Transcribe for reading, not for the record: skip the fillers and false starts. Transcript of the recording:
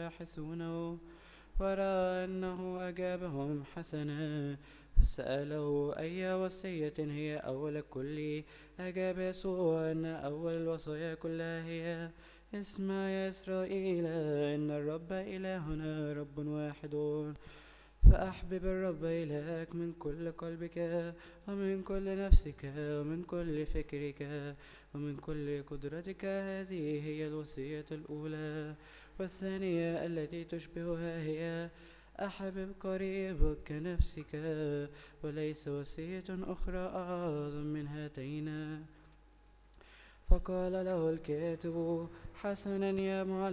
ويحسونه. ورأى أنه أجابهم حسنا فسأله أي وصية هي أول الكل. أجاب يسوع أن أول الوصايا كلها هي: اسمع يا إسرائيل، إن الرب إلهنا رب واحد، فأحبب الرب إلهك من كل قلبك ومن كل نفسك ومن كل فكرك ومن كل قدرتك. هذه هي الوصية الأولى. والثانية التي تشبهها هي: أحبب قريبك كنفسك. وليس وصية أخرى أعظم من هاتين. فقال له الكاتب: حسنا يا معلم،